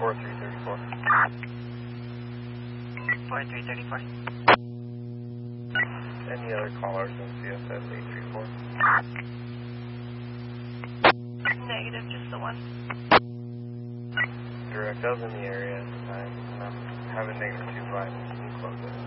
4334. 4334. Any other callers in CSS 834? Negative, just the one. Direct, I was in the area at the time, and I'm having -2 flights. Can you close it?